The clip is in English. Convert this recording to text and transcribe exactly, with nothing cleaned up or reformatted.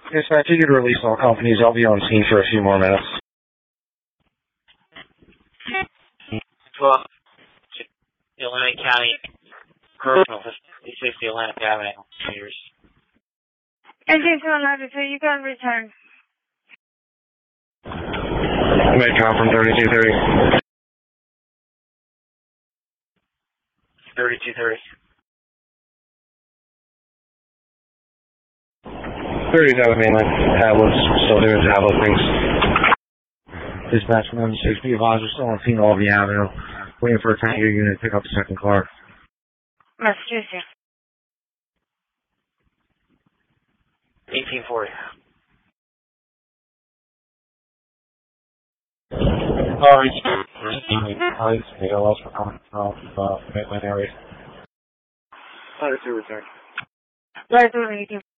Dispatch, you could release all companies. I'll be on scene for a few more minutes. twelve, Atlantic County, Colonel, fifty-six Atlantic Avenue, meters. Engine two eleven, so you can return. Midcom from thirty-two thirty. thirty-two thirty. thirty-seven mainland. Tablet, still doing tablet things. Dispatch one six, be advised, we're still on scene Albany Avenue. Waiting for a tanker unit to pick up the second car. Massachusetts. eighteen forty. Alright. Alright, you know, else for coming from uh, Midland area. thirty-two return. Right,